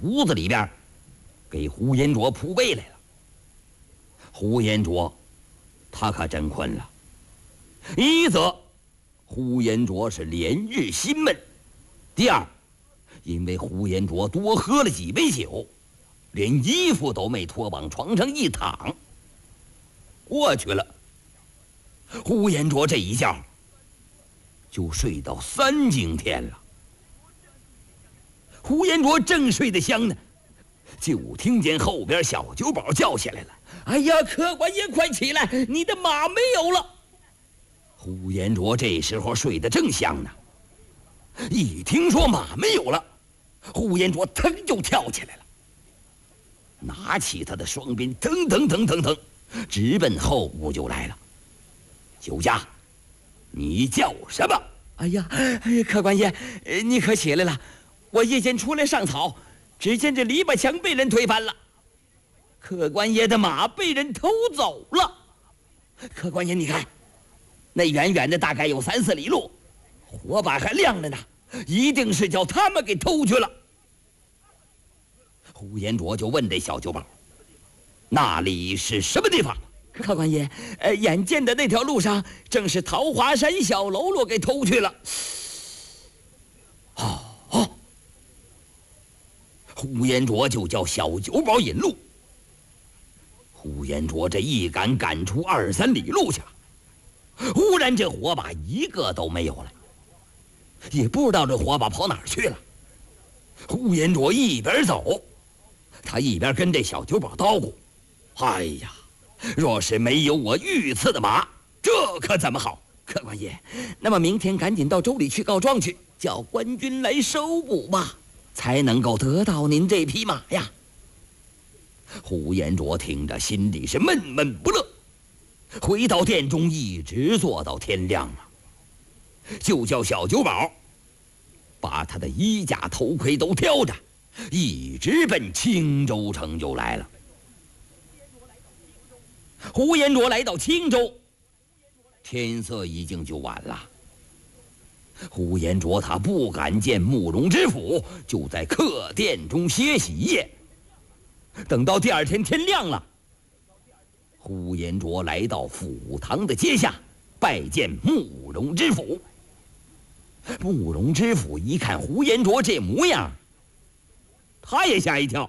屋子里边，给呼延灼铺被来了。呼延灼，他可真困了。一则，呼延灼是连日心闷；第二，因为呼延灼多喝了几杯酒，连衣服都没脱，往床上一躺。过去了，呼延灼这一觉就睡到3更天了。呼延灼正睡得香呢，就听见后边小酒保叫起来了：“哎呀，客官爷快起来，你的马没有了！”呼延灼这时候睡得正香呢，一听说马没有了，呼延灼腾就跳起来了，拿起他的双鞭，腾腾腾腾腾，直奔后屋就来了。酒家，你叫什么？ 哎呀，客官爷，你可起来了！我夜间出来上草，只见这篱笆墙被人推翻了，客官爷的马被人偷走了。客官爷，你看，那远远的大概有3、4里路，火把还亮着呢，一定是叫他们给偷去了。 呼延灼就问这小酒保：“那里是什么地方？” 客官爷，眼见的那条路上正是桃花山小喽啰给偷去了。 哦，呼延灼就叫小酒保引路。呼延灼这一赶出2、3里路去了，忽然这火把一个都没有了，也不知道这火把跑哪儿去了。呼延灼一边走，他一边跟这小酒保叨咕：“哎呀，若是没有我御赐的马，这可怎么好？ 客官爷，那么明天赶紧到州里去告状去，叫官军来收捕吧，才能够得到您这匹马呀。” 呼延灼听着心里是闷闷不乐，回到殿中一直坐到天亮了，就叫小酒保把他的衣甲头盔都挑着，一直奔青州城就来了。呼延灼来到青州，天色已经就晚了。呼延灼他不敢见慕容知府，就在客店中歇息一夜。等到第2天天亮了，呼延灼来到府堂的阶下，拜见慕容知府。慕容知府一看呼延灼这模样，他也吓一跳。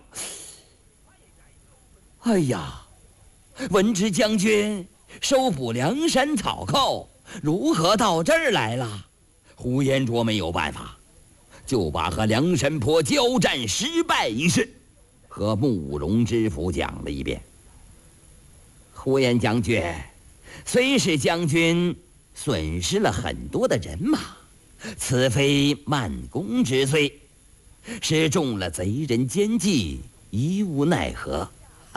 哎呀，闻知将军收捕梁山草寇，如何到这儿来了？呼延灼没有办法，就把和梁山泊交战失败一事和慕容知府讲了一遍。呼延将军，虽是将军损失了很多的人马，此非慢功之罪，是中了贼人奸计，一无奈何。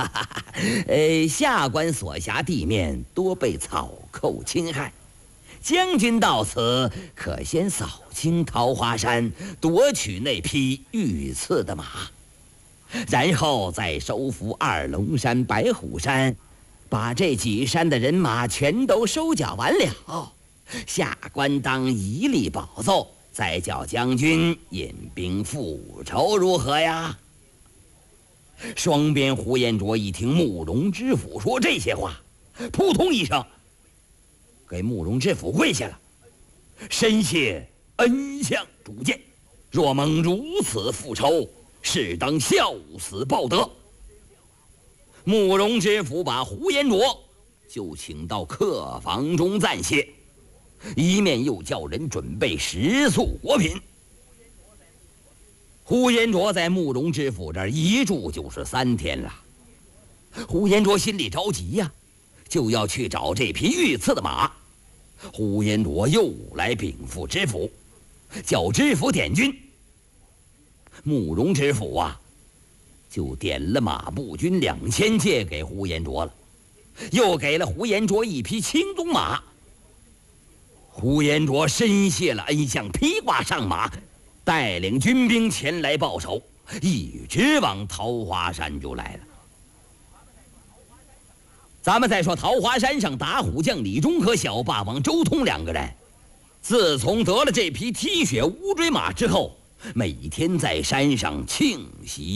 下官所辖地面多被草寇侵害，将军到此可先扫清桃花山，夺取那匹御赐的马，然后再收复二龙山、白虎山，把这几山的人马全都收缴完了，下官当一力保奏，再叫将军引兵复仇，如何呀？双边呼延灼一听慕容知府说这些话，扑通一声给慕容知府跪下了，深谢恩相主见，若蒙如此复仇，是当效死报德。慕容知府把呼延灼就请到客房中暂歇，一面又叫人准备食宿果品。呼延灼在慕容知府这儿一住就是3天了。呼延灼心里着急呀，就要去找这匹御赐的马。呼延灼又来禀赋知府，叫知府点军。慕容知府啊，就点了马步军2000借给呼延灼了，又给了呼延灼一匹青鬃马。呼延灼深谢了恩相，披挂上马，带领军兵前来报仇，一直往桃花山就来了。咱们再说桃花山上打虎将李忠和小霸王周通2个人，自从得了这匹踢血乌骓马之后，每天在山上庆喜